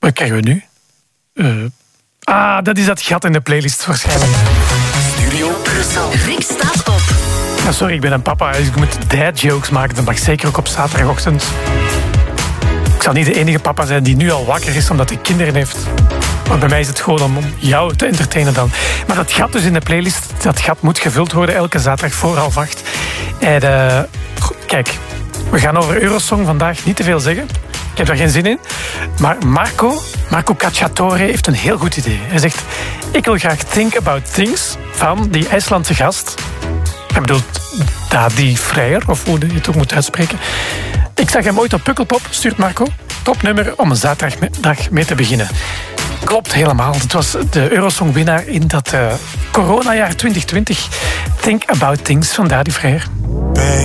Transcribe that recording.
Wat krijgen we nu? Dat is dat gat in de playlist waarschijnlijk. Studio Brussel. Rick staat op. Sorry, ik ben een papa, dus ik moet dad jokes maken. Dat mag zeker ook op zaterdagochtend. Ik zal niet de enige papa zijn die nu al wakker is omdat hij kinderen heeft. Maar bij mij is het gewoon om jou te entertainen dan. Maar dat gat dus in de playlist, dat gat moet gevuld worden elke zaterdag voor 7:30. En kijk, we gaan over Eurosong vandaag niet te veel zeggen. Ik heb daar geen zin in. Maar Marco Cacciatore heeft een heel goed idee. Hij zegt, ik wil graag Think About Things van die IJslandse gast. Hij bedoelt Daði Freyr, of hoe je het ook moet uitspreken. Ik zag hem ooit op Pukkelpop, stuurt Marco. Topnummer om een zaterdag mee te beginnen. Klopt helemaal. Het was de Eurosong-winnaar in dat coronajaar 2020. Think About Things van Daði Freyr.